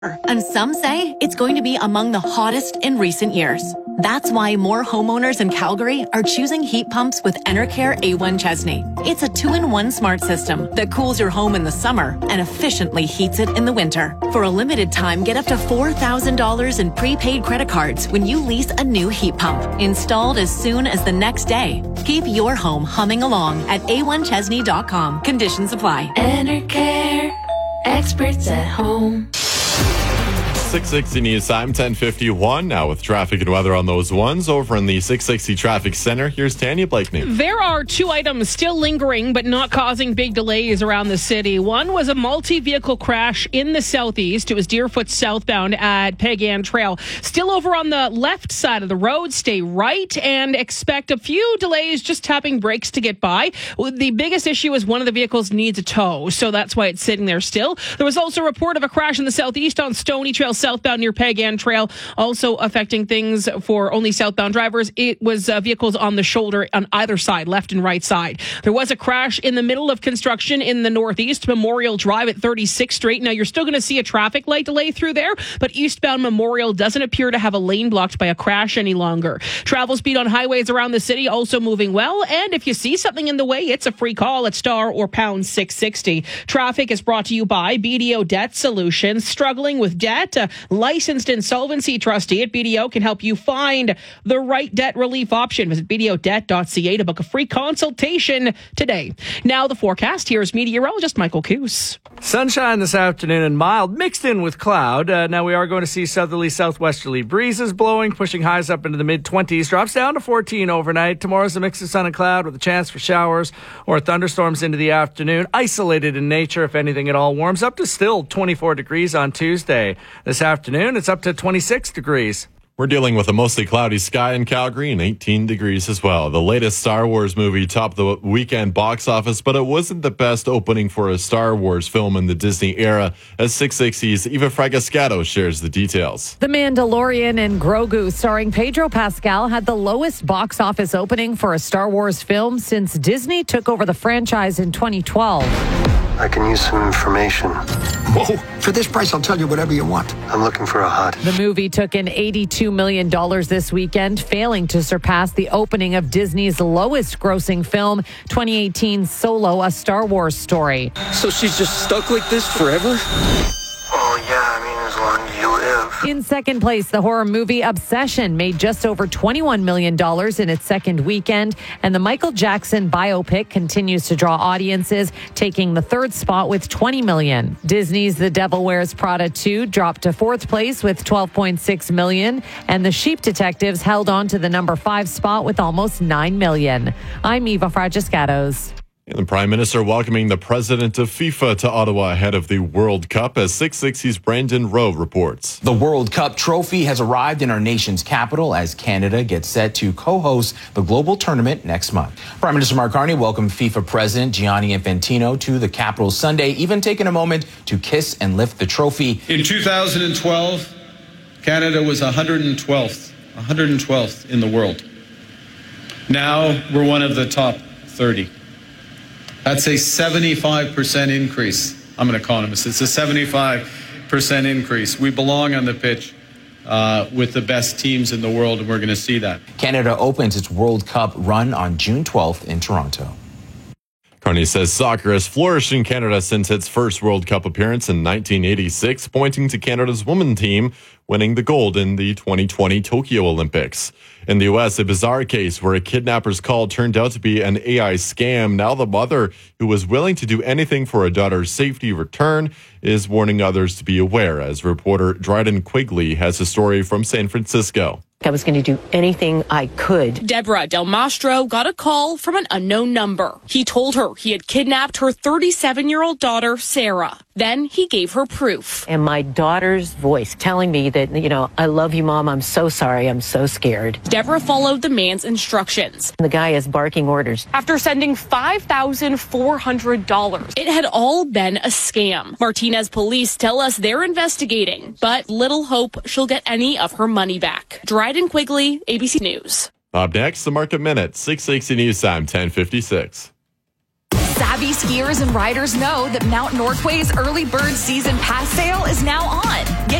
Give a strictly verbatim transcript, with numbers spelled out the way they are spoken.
And some say it's going to be among the hottest in recent years. That's why more homeowners in Calgary are choosing heat pumps with Enercare A one Chesney. It's a two-in-one smart system that cools your home in the summer and efficiently heats it in the winter. For a limited time, get up to four thousand dollars in prepaid credit cards when you lease a new heat pump, installed as soon as the next day. Keep your home humming along at A one Chesney dot com. Conditions apply. Enercare, experts at home. six sixty News Time, ten fifty-one. Now with traffic and weather on those ones over in the six sixty Traffic Center. Here's Tanya Blakeney. There are two items still lingering but not causing big delays around the city. One was a multi-vehicle crash in the southeast. It was Deerfoot southbound at Peg Ann Trail. Still over on the left side of the road. Stay right and expect a few delays just tapping brakes to get by. The biggest issue is one of the vehicles needs a tow, so that's why it's sitting there still. There was also a report of a crash in the southeast on Stony Trail southbound near Peg Ann Trail, also affecting things for only southbound drivers. It was uh, vehicles on the shoulder on either side, left and right side. There was a crash in the middle of construction in the northeast, Memorial Drive at thirty-sixth Street. Now, you're still going to see a traffic light delay through there, but eastbound Memorial doesn't appear to have a lane blocked by a crash any longer. Travel speed on highways around the city also moving well, and if you see something in the way, it's a free call at star or pound six sixty. Traffic is brought to you by B D O Debt Solutions. Struggling with debt? Uh, licensed insolvency trustee at B D O can help you find the right debt relief option. Visit b d o debt dot c a to book a free consultation today. Now the forecast. Here's meteorologist Michael Coos. Sunshine this afternoon and mild, mixed in with cloud. Uh, now we are going to see southerly, southwesterly breezes blowing, pushing highs up into the mid-twenties. Drops down to fourteen overnight. Tomorrow's a mix of sun and cloud with a chance for showers or thunderstorms into the afternoon. Isolated in nature, if anything at all. Warms up to still twenty-four degrees on Tuesday. This afternoon, it's up to twenty-six degrees. We're dealing with a mostly cloudy sky in Calgary and eighteen degrees as well. The latest Star Wars movie topped the weekend box office, but it wasn't the best opening for a Star Wars film in the Disney era, as six sixty's Eva Fragascato shares the details. The Mandalorian and Grogu, starring Pedro Pascal, had the lowest box office opening for a Star Wars film since Disney took over the franchise in twenty twelve. I can use some information. Whoa, for this price, I'll tell you whatever you want. I'm looking for a hut. The movie took in eighty-two million dollars this weekend, failing to surpass the opening of Disney's lowest grossing film, twenty eighteen Solo, A Star Wars Story. So she's just stuck like this forever? Oh, yeah, I mean, as long as you live. In second place, the horror movie Obsession made just over twenty-one million dollars in its second weekend, and the Michael Jackson biopic continues to draw audiences, taking the third spot with twenty million dollars. Disney's The Devil Wears Prada two dropped to fourth place with twelve point six million dollars, and The Sheep Detectives held on to the number five spot with almost nine million dollars. I'm Eva Fragascatos. And the Prime Minister welcoming the president of FIFA to Ottawa ahead of the World Cup, as six sixty's Brandon Rowe reports. The World Cup trophy has arrived in our nation's capital as Canada gets set to co-host the global tournament next month. Prime Minister Mark Carney welcomed FIFA President Gianni Infantino to the capital Sunday, even taking a moment to kiss and lift the trophy. In two thousand twelve, Canada was one hundred twelfth, one hundred twelfth in the world. Now we're one of the top thirty. That's a seventy-five percent increase. I'm an economist. It's a seventy-five percent increase. We belong on the pitch uh, with the best teams in the world, and we're going to see that. Canada opens its World Cup run on June twelfth in Toronto. Carney says soccer has flourished in Canada since its first World Cup appearance in nineteen eighty-six, pointing to Canada's women's team winning the gold in the twenty twenty Tokyo Olympics. In the U S, a bizarre case where a kidnapper's call turned out to be an A I scam. Now the mother, who was willing to do anything for her daughter's safety return, is warning others to be aware, as reporter Dryden Quigley has a story from San Francisco. I was going to do anything I could. Deborah Del Mastro got a call from an unknown number. He told her he had kidnapped her thirty-seven-year-old daughter, Sarah. Then he gave her proof. And my daughter's voice telling me that, you know, I love you, Mom. I'm so sorry. I'm so scared. Deborah followed the man's instructions. The guy is barking orders. After sending five thousand four hundred dollars, it had all been a scam. Martinez police tell us they're investigating, but little hope she'll get any of her money back. Dryden Quigley, A B C News. Up next, the Market Minute, six sixty News Time, ten fifty-six. Savvy skiers and riders know that Mount Northway's early bird season pass sale is now on. Get